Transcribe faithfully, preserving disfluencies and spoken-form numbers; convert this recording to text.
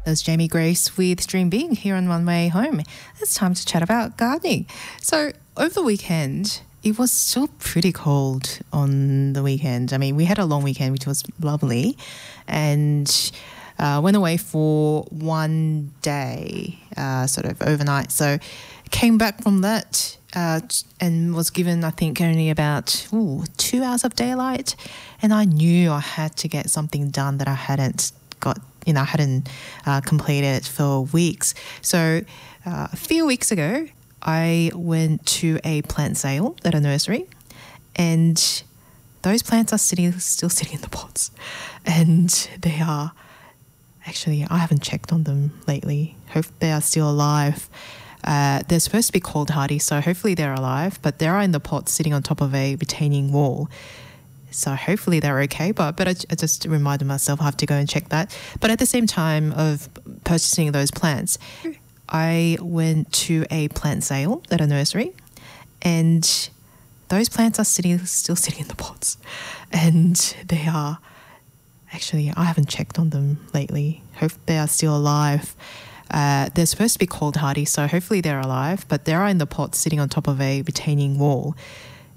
There's Jamie Grace with Dream Big here on One Way Home. It's time to chat about gardening. So over the weekend, it was still pretty cold on the weekend. I mean, we had a long weekend, which was lovely, and uh, went away for one day, uh, sort of overnight. So came back from that uh, and was given, I think, only about ooh, two hours of daylight. And I knew I had to get something done that I hadn't got, you know, I hadn't uh, completed for weeks. So uh, a few weeks ago, I went to a plant sale at a nursery, and those plants are sitting, still sitting in the pots, and they are actually, I haven't checked on them lately. Hope they are still alive. Uh, they're supposed to be cold hardy, so hopefully they're alive, but they are in the pot sitting on top of a retaining wall. So hopefully they're okay, but, but I, I just reminded myself I have to go and check that. But at the same time of purchasing those plants, I went to a plant sale at a nursery, and those plants are sitting, still sitting in the pots, and they are actually, I haven't checked on them lately. Hope they are still alive. Uh, they're supposed to be cold hardy, so hopefully they're alive, but they are in the pot sitting on top of a retaining wall.